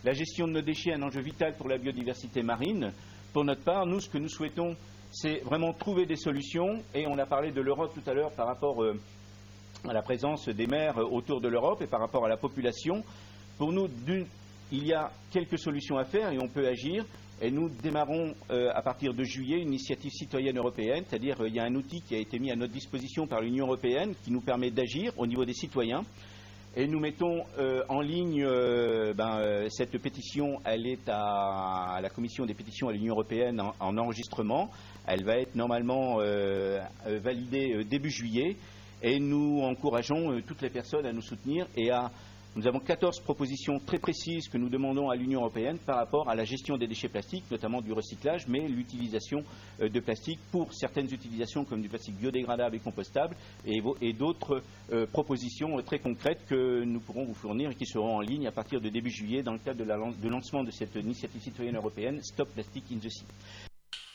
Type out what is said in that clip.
La gestion de nos déchets est un enjeu vital pour la biodiversité marine. Pour notre part, nous, ce que nous souhaitons, c'est vraiment trouver des solutions. Et on a parlé de l'Europe tout à l'heure par rapport à la présence des mers autour de l'Europe et par rapport à la population. Pour nous, il y a quelques solutions à faire et on peut agir. Et nous démarrons à partir de juillet une initiative citoyenne européenne, c'est-à-dire il y a un outil qui a été mis à notre disposition par l'Union européenne qui nous permet d'agir au niveau des citoyens. Et nous mettons en ligne cette pétition, elle est à la commission des pétitions à l'Union européenne en enregistrement. Elle va être normalement validée début juillet et nous encourageons toutes les personnes à nous soutenir et nous avons 14 propositions très précises que nous demandons à l'Union européenne par rapport à la gestion des déchets plastiques, notamment du recyclage, mais l'utilisation de plastique pour certaines utilisations comme du plastique biodégradable et compostable et d'autres propositions très concrètes que nous pourrons vous fournir et qui seront en ligne à partir de début juillet dans le cadre de lancement de cette initiative citoyenne européenne Stop Plastic in the Sea.